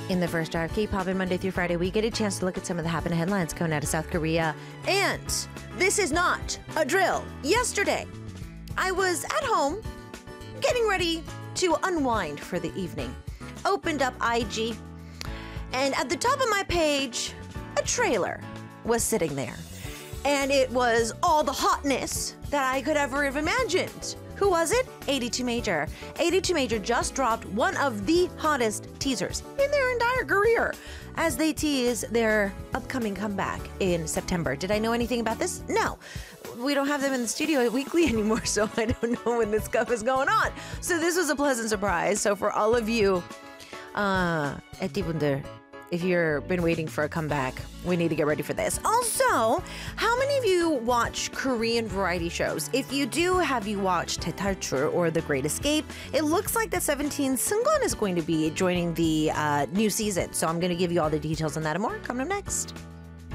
In the first hour of K-pop and Monday through Friday, we get a chance to look at some of the happening headlines coming out of South Korea. And this is not a drill. Yesterday, I was at home getting ready to unwind for the evening. Opened up IG, and at the top of my page, a trailer was sitting there. And it was all the hotness that I could ever have imagined. Who was it? 82 Major. 82 Major just dropped one of the hottest teasers in their entire career as they tease their upcoming comeback in September. Did I know anything about this? No. We don't have them in the studio weekly anymore, so I don't know when this stuff is going on. So this was a pleasant surprise. So for all of you, 에띠분들, if you've been waiting for a comeback, we need to get ready for this. Also, how many of you watch Korean variety shows? If you do, have you watched 대탈출 or The Great Escape? It looks like that 17 Seungkwan is going to be joining the new season. So I'm going to give you all the details on that and more coming up next.